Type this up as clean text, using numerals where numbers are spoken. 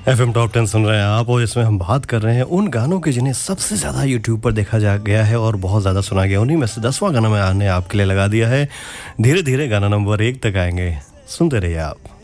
FM top 10 सुन रहे हैं आप और इसमें हम बात कर रहे हैं उन गानों के जिन्हें सबसे ज़्यादा यूट्यूब पर देखा जा गया है और बहुत ज़्यादा सुना गया। उन्हीं में से 10वां गाना मैंने आपके लिए लगा दिया है। धीरे धीरे गाना नंबर 1 तक आएंगे, सुनते रहिए आप।